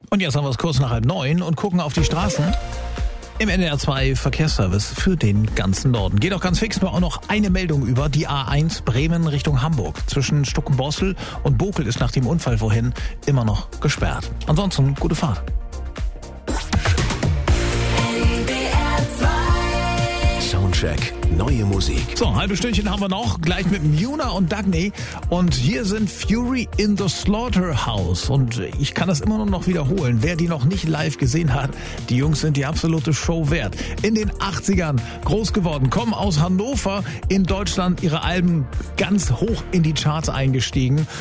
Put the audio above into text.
Und jetzt haben wir es kurz nach 8:30 und gucken auf die Straßen. Im NDR 2 Verkehrsservice für den ganzen Norden. Geht auch ganz fix, nur auch noch eine Meldung über die A1 Bremen Richtung Hamburg. Zwischen Stuckenbossel und Bokel ist nach dem Unfall vorhin immer noch gesperrt. Ansonsten gute Fahrt. Soundcheck, neue Musik. So, halbe Stündchen haben wir noch, gleich mit Muna und Dagny. Und hier sind Fury in the Slaughterhouse. Und ich kann das immer nur noch wiederholen. Wer die noch nicht live gesehen hat, die Jungs sind die absolute Show wert. In den 80ern groß geworden, kommen aus Hannover, in Deutschland ihre Alben ganz hoch in die Charts eingestiegen.